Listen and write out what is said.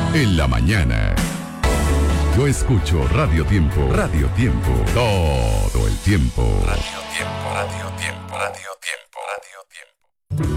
En la mañana. Yo escucho Radio Tiempo. Radio Tiempo. Todo el tiempo. Radio Tiempo, Radio Tiempo, Radio Tiempo, Radio Tiempo.